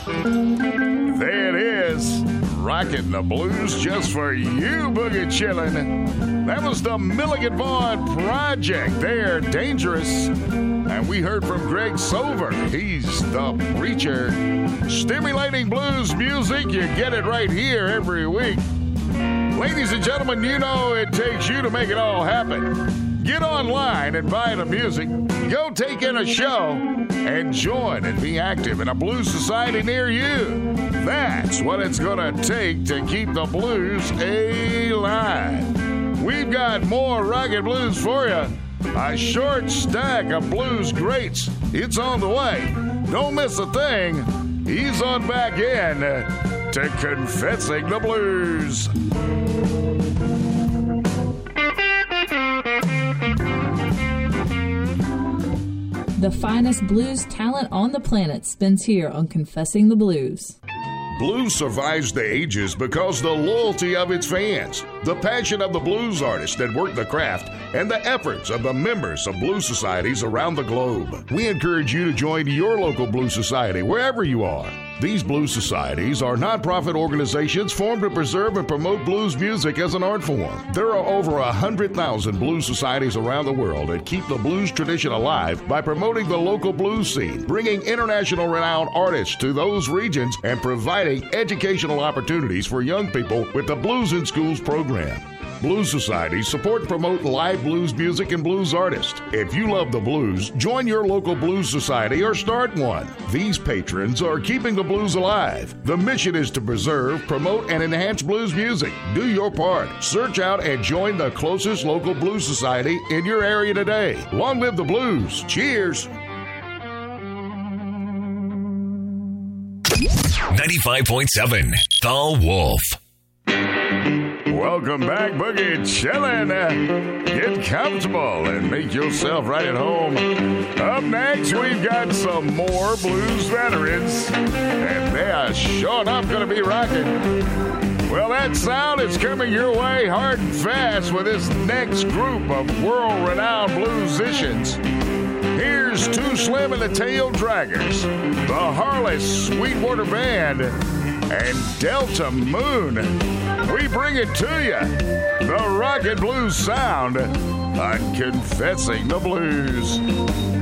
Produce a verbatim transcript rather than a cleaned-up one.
There it is. Rocking the blues just for you, Boogie Chillin'. That was the Milligan Vaughn Project. They're dangerous. And we heard from Greg Sover. He's the preacher. Stimulating blues music. You get it right here every week. Ladies and gentlemen, you know it takes you to make it all happen. Get online and buy the music. Go take in a show and join and be active in a blues society near you. That's what it's going to take to keep the blues alive. We've got more rock and blues for you. A short stack of blues greats. It's on the way. Don't miss a thing. He's on back in to Confessing the Blues. The finest blues talent on the planet spins here on Confessing the Blues. Blues survives the ages because the loyalty of its fans, the passion of the blues artists that work the craft, and the efforts of the members of blues societies around the globe. We encourage you to join your local blues society wherever you are. These blues societies are nonprofit organizations formed to preserve and promote blues music as an art form. There are over one hundred thousand blues societies around the world that keep the blues tradition alive by promoting the local blues scene, bringing international renowned artists to those regions, and providing educational opportunities for young people with the Blues in Schools program. Blues societies support and promote live blues music and blues artists. If you love the blues, join your local blues society or start one. These patrons are keeping the blues alive. The mission is to preserve, promote, and enhance blues music. Do your part. Search out and join the closest local blues society in your area today. Long live the blues. Cheers. ninety-five point seven, The Wolf. Welcome back, Boogie Chillin'. Uh, get comfortable and make yourself right at home. Up next, we've got some more blues veterans, and they are sure enough going to be rocking. Well, that sound is coming your way hard and fast with this next group of world-renowned bluesicians. Here's Too Slim and the Tail Draggers, the Harless Sweetwater Band, and Delta Moon. We bring it to you, the rock and blues sound on Confessing the Blues.